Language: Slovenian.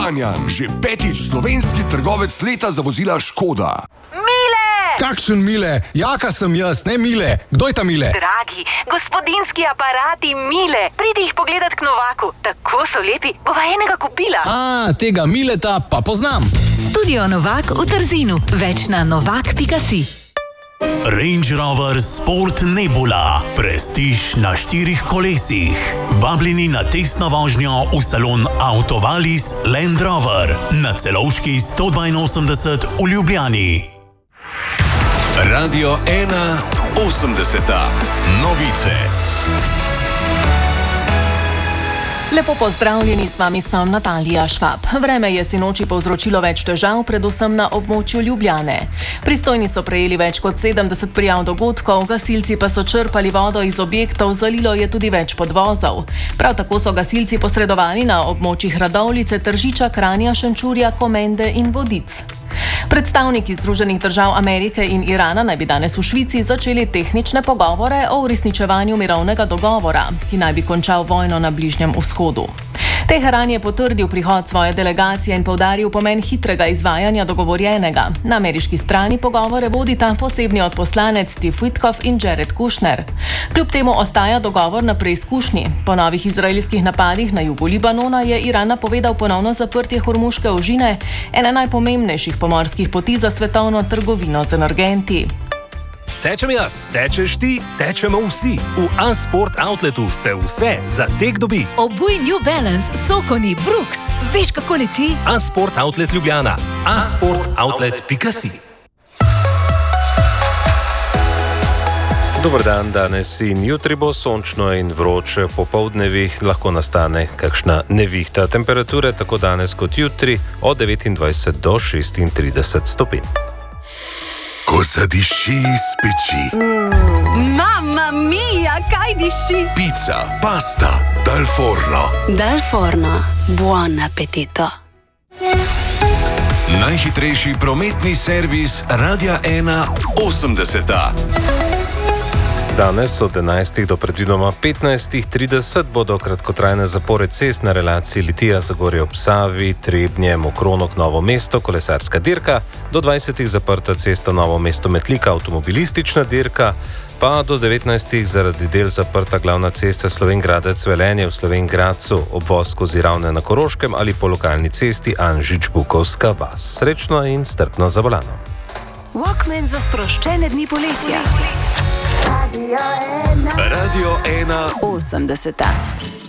Banjan, že 5. slovenski trgovec leta za vozila Škoda. Kakšen Mile? Jaka sem jaz, ne Mile. Kdo je ta Mile? Dragi, gospodinski aparati Mile. Pridi jih pogledat k Novaku. Tako so lepi, bova enega kupila. Tega Mileta pa poznam. Studio Novak v Trzinu. Več na novak.si. Range Rover Sport Nebula. Prestiž na 4 kolesih. Vabljeni na testno vožnjo v salon Autovalis Land Rover na Celovški 182 v Ljubljani. Radio 1 80. Novice. Lepo pozdravljeni, s vami sem Natalija Švab. Vreme je sinoči povzročilo več težav, predvsem na območju Ljubljane. Pristojni so prejeli več kot 70 prijav dogodkov, gasilci pa so črpali vodo iz objektov, zalilo je tudi več podvozov. Prav tako so gasilci posredovali na območjih Radovljice, Tržiča, Kranja, Šenčurja, Komende in Vodic. Predstavniki Združenih držav Amerike in Irana naj bi danes v Švici začeli tehnične pogovore o uresničevanju mirovnega dogovora, ki naj bi končal vojno na Bližnjem vzhodu. Teheran je potrdil prihod svoje delegacije in poudaril pomen hitrega izvajanja dogovorjenega. Na ameriški strani pogovore vodita posebni odposlanec Steve Witkoff in Jared Kushner. Kljub temu ostaja dogovor na preizkušnji. Po novih izraelskih napadih na jugu Libanona je Iran napovedal ponovno zaprtje Hormuške ožine, ene najpomembnejših pomorskih poti za svetovno trgovino z energenti. Tečem jaz, tečeš ti, tečemo vsi. V A-Sport Outletu se vse za tek dobi. Obuj New Balance, Sokoni, Brooks. Veš, kako leti? A-Sport Outlet Ljubljana. asportoutlet.si. Dober dan, danes in jutri bo sončno in vroče, popoldnevih lahko nastane kakšna nevihta. Temperature tako danes kot jutri od 29 do 36 stopinj. Ko zadiši iz peči. Mamma mia, kaj diši? Pica, pasta, dal forno. Dal forno, buon appetito. Najhitrejši prometni servis Radia 1 80. Danes od 11 do predvidoma 15:30 bodo kratkotrajne zapore cest na relaciji Litija-Zagorje ob Savi, Trebnje, Mokronok, Novo mesto, kolesarska dirka, do 20 zaprta cesta Novo mesto-Metlika, avtomobilistična dirka, pa do 19 zaradi del zaprta glavna cesta Slovenj-Gradec-Velenje v Slovenj-Gradcu, obvoz skozi Ravne na Koroškem ali po lokalni cesti Anžič-Bukovska vas. Srečno in strpno za volano. Walkman za sproščene dni poletja. Radio 1 80.